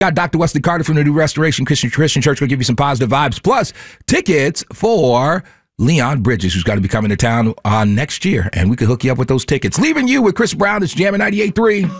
Got Dr. Wesley Carter from the New Restoration Christian Church going to give you some positive vibes. Plus, tickets for Leon Bridges, who's got to be coming to town next year. And we can hook you up with those tickets. Leaving you with Chris Brown. It's Jammin' 98.3.